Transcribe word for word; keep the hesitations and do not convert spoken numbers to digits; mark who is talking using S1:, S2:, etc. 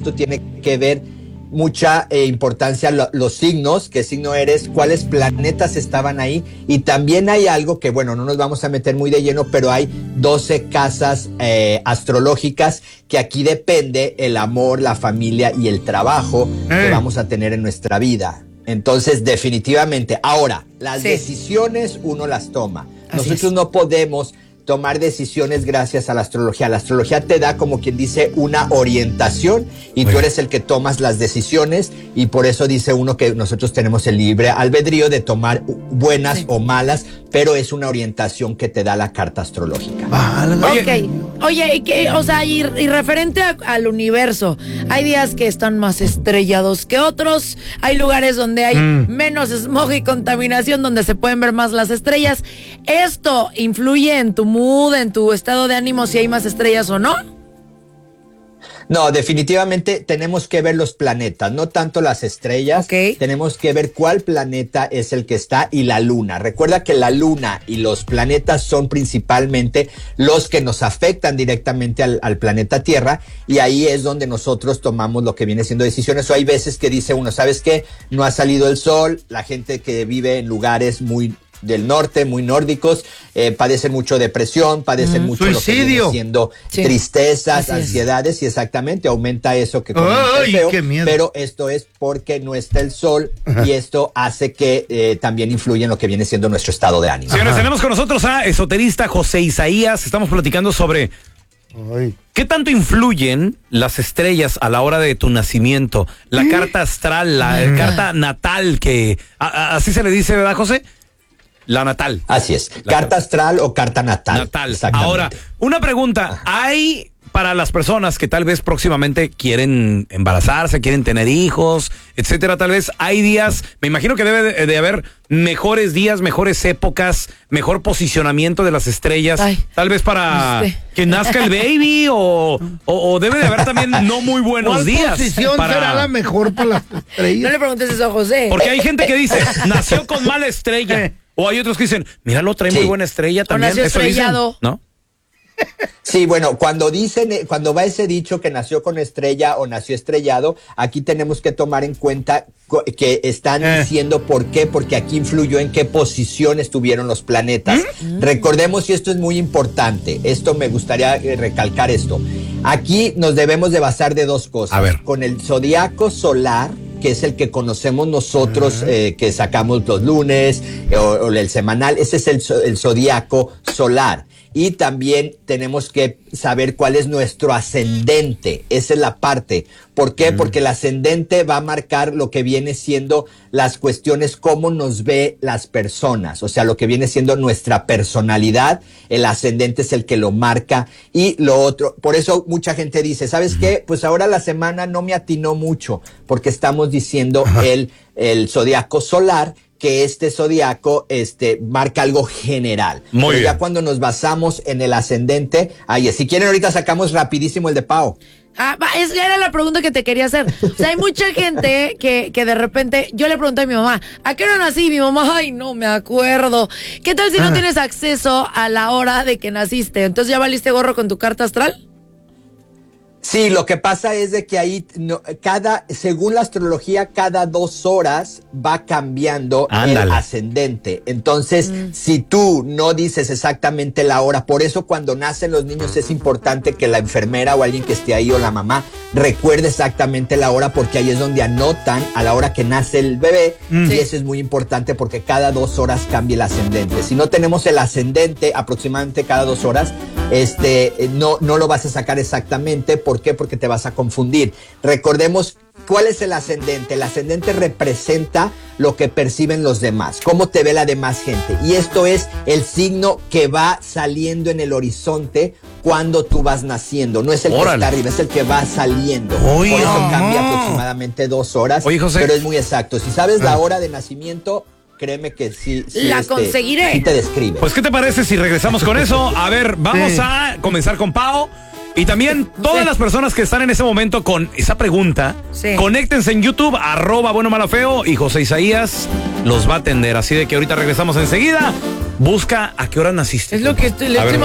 S1: esto tiene que ver mucha eh, importancia lo, los signos, qué signo eres, cuáles planetas estaban ahí, y también hay algo que, bueno, no nos vamos a meter muy de lleno, pero hay doce casas eh, astrológicas que aquí depende el amor, la familia y el trabajo eh. que vamos a tener en nuestra vida. Entonces, definitivamente, ahora, las sí. decisiones uno las toma. Así Nosotros es. no podemos tomar decisiones gracias a la astrología. La astrología te da, como quien dice, una orientación y Muy tú eres el que tomas las decisiones, y por eso dice uno que nosotros tenemos el libre albedrío de tomar buenas sí. o malas, pero es una orientación que te da la carta astrológica.
S2: Oye, ok. Oye, ¿y qué, o sea, y, y referente a, al universo, hay días que están más estrellados que otros, hay lugares donde hay mm. menos smog y contaminación, donde se pueden ver más las estrellas. ¿Esto influye en tu mood, en tu estado de ánimo, si hay más estrellas o no?
S1: No, definitivamente tenemos que ver los planetas, no tanto las estrellas. Okay. Tenemos que ver cuál planeta es el que está y la luna. Recuerda que la luna y los planetas son principalmente los que nos afectan directamente al, al planeta Tierra, y ahí es donde nosotros tomamos lo que viene siendo decisiones. O hay veces que dice uno, ¿sabes qué? No ha salido el sol, la gente que vive en lugares muy del norte, muy nórdicos, eh, padecen mucho depresión, padecen mm, mucho suicidio. Lo que viene siendo sí. tristezas, Así ansiedades, es. y exactamente aumenta eso que comenta el feo, pero esto es porque no está el sol. Ajá. Y esto hace que eh, también influya en lo que viene siendo nuestro estado de ánimo.
S3: Señores, tenemos con nosotros a esoterista José Isaías. Estamos platicando sobre Ay. ¿qué tanto influyen las estrellas a la hora de tu nacimiento? La ¿Mm? carta astral, la mm. carta natal, que a, a, así se le dice, ¿verdad, José? La natal.
S1: Así es. La carta astral o carta natal.
S3: Natal. Ahora, una pregunta. ¿Hay para las personas que tal vez próximamente quieren embarazarse, quieren tener hijos, etcétera, tal vez hay días, me imagino que debe de, de haber mejores días, mejores épocas, mejor posicionamiento de las estrellas, Ay, tal vez para usted. que nazca el baby o, o, o debe de haber también no muy buenos
S4: ¿Cuál
S3: días.
S4: ¿Cuál posición
S3: para...
S4: será la mejor para las estrellas?
S2: No le preguntes eso a José.
S3: Porque hay gente que dice, nació con mala estrella. O hay otros que dicen, míralo, trae sí. muy buena estrella también.
S2: O nació
S3: Eso
S2: estrellado.
S3: Dicen, ¿no?
S1: Sí, bueno, cuando dicen, cuando va ese dicho que nació con estrella o nació estrellado, aquí tenemos que tomar en cuenta que están eh. diciendo por qué, porque aquí influyó en qué posición estuvieron los planetas. ¿Mm? Recordemos, y esto es muy importante, esto me gustaría recalcar esto. Aquí nos debemos de basar de dos cosas.
S3: A ver.
S1: Con el zodiaco solar, que es el que conocemos nosotros, uh-huh. eh, que sacamos los lunes eh, o, o el semanal, ese es el, el zodiaco solar. Y también tenemos que saber cuál es nuestro ascendente. Esa es la parte. ¿Por qué? Mm. Porque el ascendente va a marcar lo que viene siendo las cuestiones, cómo nos ve las personas. O sea, lo que viene siendo nuestra personalidad. El ascendente es el que lo marca. Y lo otro, por eso mucha gente dice, ¿sabes mm. qué? Pues ahora la semana no me atinó mucho, porque estamos diciendo el, el zodiaco solar, que este zodiaco este, marca algo general.
S3: Muy
S1: Pero
S3: bien.
S1: Ya cuando nos basamos en el ascendente, ahí, si quieren ahorita sacamos rapidísimo el de Pau.
S2: Ah, esa era la pregunta que te quería hacer. O sea, hay mucha gente que, que de repente, yo le pregunté a mi mamá, ¿a qué hora nací? Mi mamá, ay, no me acuerdo. ¿Qué tal si ah. no tienes acceso a la hora de que naciste? Entonces, ¿ya valiste gorro con tu carta astral?
S1: Sí, lo que pasa es de que ahí, no, cada, según la astrología, cada dos horas va cambiando Ándale. el ascendente. Entonces, mm. si tú no dices exactamente la hora, por eso cuando nacen los niños es importante que la enfermera o alguien que esté ahí o la mamá recuerde exactamente la hora, porque ahí es donde anotan a la hora que nace el bebé. Mm. Y eso es muy importante porque cada dos horas cambia el ascendente. Si no tenemos el ascendente aproximadamente cada dos horas, este, no, no lo vas a sacar exactamente. ¿Por qué? Porque te vas a confundir. Recordemos, ¿cuál es el ascendente? El ascendente representa lo que perciben los demás, cómo te ve la demás gente. Y esto es el signo que va saliendo en el horizonte cuando tú vas naciendo. No es el Órale. que está arriba, es el que va saliendo. Oye, Por eso no. cambia aproximadamente dos horas.
S3: Oye, José.
S1: Pero es muy exacto. Si sabes ah. la hora de nacimiento, créeme que sí, sí
S2: la
S1: este,
S2: conseguiré.
S1: Sí te describe.
S3: Pues, ¿qué te parece si regresamos con eso? A ver, vamos sí. a comenzar con Pau. Y también todas sí. las personas que están en ese momento con esa pregunta, sí. conéctense en YouTube, arroba bueno malo feo, y José Isaías los va a atender. Así de que ahorita regresamos enseguida. Busca a qué hora naciste.
S2: Es lo que estoy, le
S3: a
S2: estoy
S3: ver,